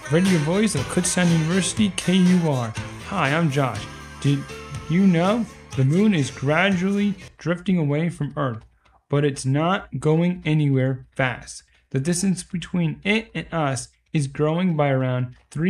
Radio voice of Kutztown University, KUR. Hi, I'm Josh. Did you know the moon is gradually drifting away from Earth, but it's not going anywhere fast? The distance between it and us is growing by around 3